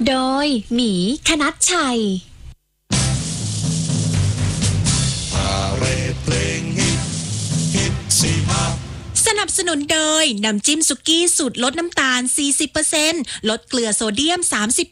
โดยหมีคณัชชัยสนับสนุนโดยน้ำจิ้มสุกี้สูตรลดน้ำตาล 40% ลดเกลือโซเดียม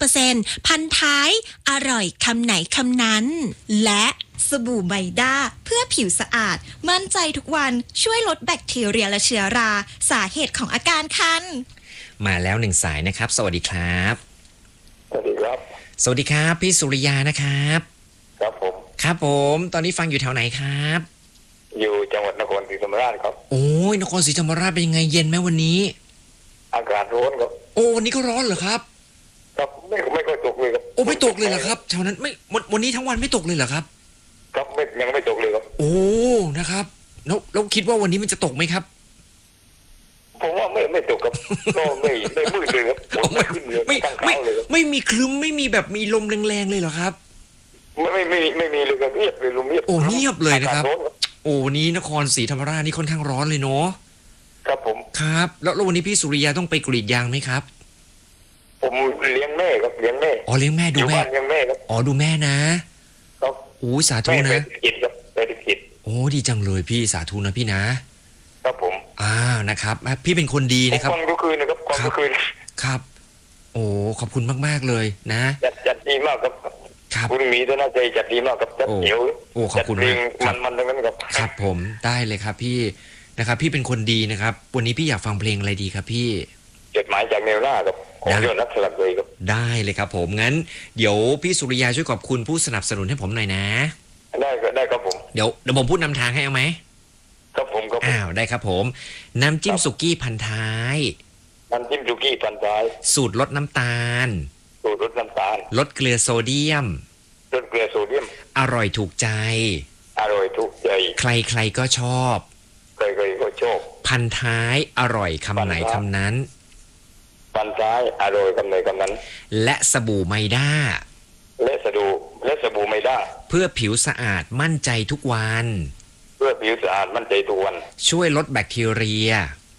30% พันท้ายอร่อยคำไหนคำนั้นและสบู่ไมด้าเพื่อผิวสะอาดมั่นใจทุกวันช่วยลดแบคทีเรียและเชื้อราสาเหตุของอาการคันมาแล้วหนึ่งสายนะครับสวัสดีครับสวัสดีครับสวัสดีครับพี่สุริยานะครับครับผมครับผมตอนนี้ฟังอยู่แถวไหนครับอยู่จังหวัดนครศรีธรรมราชครับโอ้ยนครศรีธรรมราชเป็นยังไงเย็นไหมวันนี้อากาศร้อนครับโอ้วันนี้ก็ร้อนเหรอครับครับไม่ค่อยตกเลยครับโอ้ไม่ตกเลยเหรอครับแถวนั้นไม่วันนี้ทั้งวันไม่ตกเลยเหรอครับครับยังไม่ตกเลยครับโอ้นะครับแล้วคิดว่าวันนี้มันจะตกไหมครับผมว่าไม่ตกครับก็ไม่มืดเลยครับไม่ขึ้นเลยไม่มีครึ้มไม่มีแบบมีลมแรงๆเลยเหรอครับไม่มีเลยครับเงียบเลยลมเงียบโอ้เงียบเลยนะครับโอ้วันนี้นครศรีธรรมราชนี่ค่อนข้างร้อนเลยเนาะครับผมครับแล้ววันนี้พี่สุริยาต้องไปกรีดยางไหมครับผมเลี้ยงแม่ครับเลี้ยงแม่อ๋อเลี้ยงแม่ดูแม่เลี้ยงแม่ครับอ๋อดูแม่นะครับโอ้สาธุนะไปกิจโอ้ดีจังเลยพี่สาธุนะพี่นะครับผมนะครับพี่เป็นคนดีนะครับฟังทุกคืนนะครับฟังทุกคืนครับโอ้ขอบคุณมากๆเลยนะจัดดีมากครับคุณมีตัวน่าใจจัดดีมากครับจัดเดี๋ยวโอ้ขอบคุณมากมันทั้งนั้นครับครับผมได้เลยครับพี่นะครับพี่เป็นคนดีนะครับวันนี้พี่อยากฟังเพลงอะไรดีครับพี่จดหมายจากแนวหน้าครับของยอดนักสลักเลยครับได้เลยครับผมงั้นเดี๋ยวพี่สุริยาช่วยขอบคุณผู้สนับสนุนให้ผมหน่อยนะได้ครับผมเดี๋ยวผมพูดนำทางให้เอาไหมครับผมได้ครับผมน้ำจิ้มสุกี้พันท้ายน้ำจิ้มสุกี้พันท้ายสูตรลดน้ำตาลลดเกลือโซเดียมอร่อยถูกใจใครก็ชอบพันท้ายอร่อยคำไหนคำนั้นพันท้ายอร่อยคำไหนคำนั้นและสบู่ไมด้าและสบู่ไมด้าเพื่อผิวสะอาดมั่นใจทุกวันช่วยลดแบคทีเรีย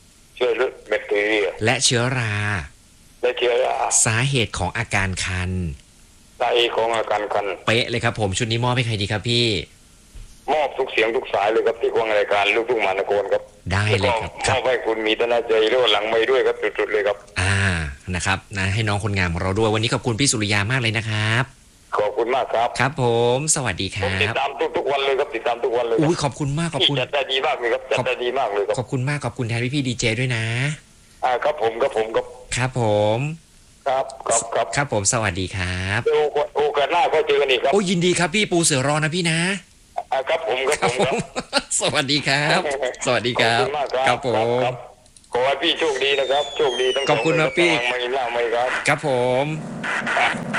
และเชื้อราสาเหตุของอาการคันเป๊ะเลยครับผมชุดนี้มอบให้ใครดีครับพี่มอบทุกเสียงทุกสายเลยครับที่วงรายการลูกทุ่งมหานครครับได้เลยครับมอบให้คุณมีธนาใจรู้หลังไม่ด้วยครับจุดๆเลยครับนะครับนะให้น้องคนงามของเราด้วยวันนี้ขอบคุณพี่สุริยามากเลยนะครับขอบคุณมากครับครับผมสวัสดีครับติดตามทุกวันเลยครับติดตามทุกวันเลยอุ้ยขอบคุณมากขอบคุณจัดได้ดีมากเลยครับจัดได้ดีมากเลยครับขอบคุณมากขอบคุณแทนพี่ดีเจด้วยนะครับผมครับผมครับผมสวัสดีครับโอกาสหน้าก็เจอกันอีกครับโอ้ยินดีครับพี่ปูเสือรอนะพี่นะครับผมสวัสดีครับสวัสดีครับครับผมขอให้พี่โชคดีนะครับโชคดีทั้งขอบคุณนะพี่ไม่ครับครับผม